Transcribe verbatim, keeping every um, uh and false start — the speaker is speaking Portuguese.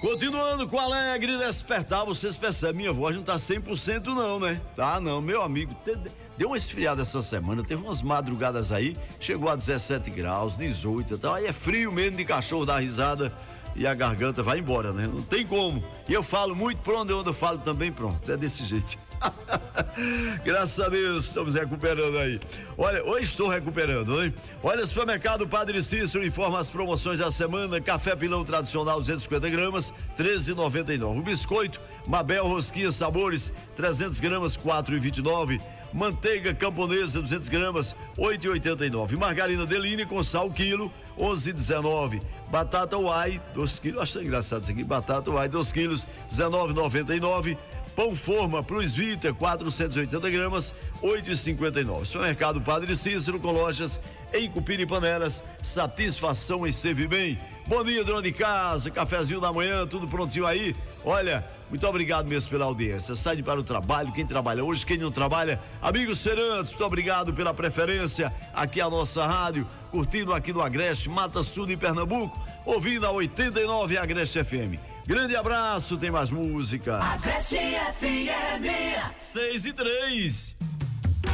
Continuando com Alegre Despertar, vocês percebem, minha voz não tá cem por cento não, né? Tá não, meu amigo, deu uma esfriada essa semana, teve umas madrugadas aí, chegou a dezessete graus, dezoito e tal, aí é frio mesmo de cachorro dar risada e a garganta vai embora, né? Não tem como. E eu falo muito, por onde eu falo também, pronto, é desse jeito. Graças a Deus, estamos recuperando aí. Olha, hoje estou recuperando, né? Olha, supermercado Padre Cícero informa as promoções da semana: café pilão tradicional duzentos e cinquenta gramas, treze reais e noventa e nove centavos. O biscoito Mabel Rosquinha Sabores, trezentas gramas, quatro reais e vinte e nove centavos. Manteiga camponesa duzentas gramas, oito reais e oitenta e nove centavos. Margarina Deline com sal quilo, onze reais e dezenove centavos. Batata Uai, dois quilos, acho engraçado isso aqui, batata Uai, dois quilos, dezenove reais e noventa e nove centavos. Pão Forma Plus Vita, quatrocentas e oitenta gramas, oito reais e cinquenta e nove centavos. Supermercado Padre Cícero, com lojas em Cupira e Panelas, satisfação em servir bem. Bom dia, dona de casa, cafezinho da manhã, tudo prontinho aí? Olha, muito obrigado mesmo pela audiência. Sai para o trabalho, quem trabalha hoje, quem não trabalha, amigos serantes, muito obrigado pela preferência aqui a nossa rádio, curtindo aqui no Agreste, Mata Sul de Pernambuco, ouvindo a oitenta e nove Agreste F M. Grande abraço, tem mais música. Agreste F M. seis e três.